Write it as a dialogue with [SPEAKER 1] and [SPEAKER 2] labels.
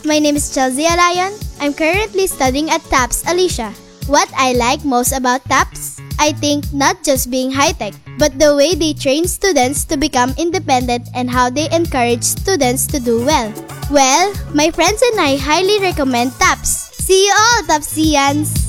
[SPEAKER 1] my name is Chelsea Alayon. I'm currently studying at TAPS Alicia. What I like most about TAPS? I think not just being high-tech, but the way they train students to become independent and how they encourage students to do well. Well, my friends and I highly recommend TAPS. See you all, TAPSians!